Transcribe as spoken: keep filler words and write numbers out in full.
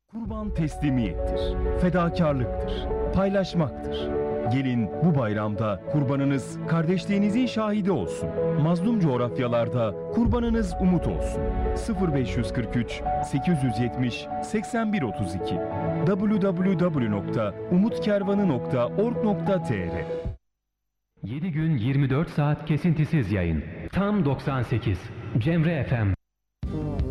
Kurban teslimiyettir, fedakarlıktır, paylaşmaktır. Gelin bu bayramda kurbanınız kardeşliğinizin şahidi olsun. Mazlum coğrafyalarda kurbanınız umut olsun. sıfır beş kırk üç sekiz yüz yetmiş seksen bir otuz iki w w w nokta umutkervanı nokta org nokta t r yedi gün yirmi dört saat kesintisiz yayın. Tam doksan sekiz. Cemre F M.